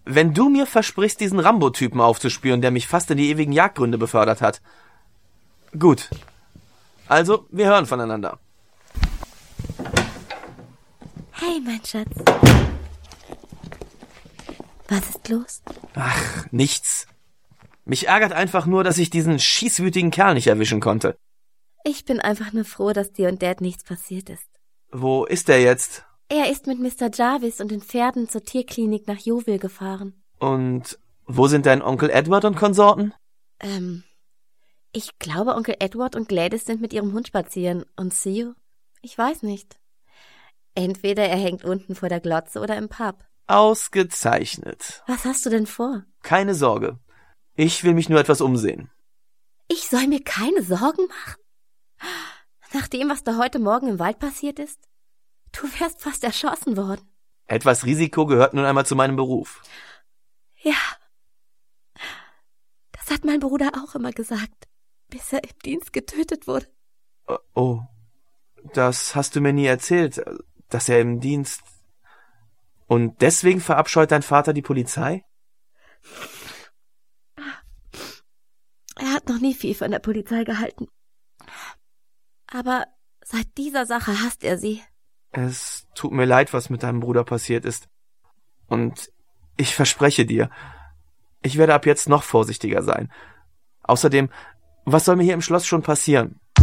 wenn du mir versprichst, diesen Rambo-Typen aufzuspüren, der mich fast in die ewigen Jagdgründe befördert hat. Gut. Also, wir hören voneinander. Hey, mein Schatz. Was ist los? Ach, nichts. Mich ärgert einfach nur, dass ich diesen schießwütigen Kerl nicht erwischen konnte. Ich bin einfach nur froh, dass dir und Dad nichts passiert ist. Wo ist er jetzt? Er ist mit Mr. Jarvis und den Pferden zur Tierklinik nach Yeovil gefahren. Und wo sind dein Onkel Edward und Konsorten? Ich glaube, Onkel Edward und Gladys sind mit ihrem Hund spazieren. Und Theo? Ich weiß nicht. Entweder er hängt unten vor der Glotze oder im Pub. Ausgezeichnet. Was hast du denn vor? Keine Sorge. Ich will mich nur etwas umsehen. Ich soll mir keine Sorgen machen? Nach dem, was da heute Morgen im Wald passiert ist? Du wärst fast erschossen worden. Etwas Risiko gehört nun einmal zu meinem Beruf. Ja. Das hat mein Bruder auch immer gesagt, bis er im Dienst getötet wurde. Oh, das hast du mir nie erzählt, dass er im Dienst... Und deswegen verabscheut dein Vater die Polizei? Er hat noch nie viel von der Polizei gehalten. Aber seit dieser Sache hasst er sie. Es tut mir leid, was mit deinem Bruder passiert ist. Und ich verspreche dir, ich werde ab jetzt noch vorsichtiger sein. Außerdem, was soll mir hier im Schloss schon passieren?